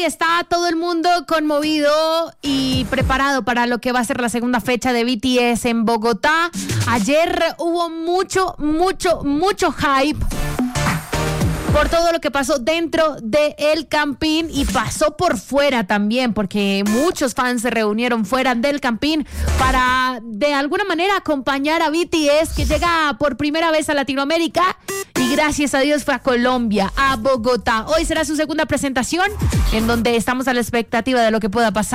está todo el mundo conmovido y preparado para lo que va a ser la segunda fecha de BTS en Bogotá. Ayer hubo mucho hype por todo lo que pasó dentro del Campín y pasó por fuera también, porque muchos fans se reunieron fuera del Campín para de alguna manera acompañar a BTS, que llega por primera vez a Latinoamérica y gracias a Dios fue a Colombia, a Bogotá. Hoy será su segunda presentación, en donde estamos a la expectativa de lo que pueda pasar.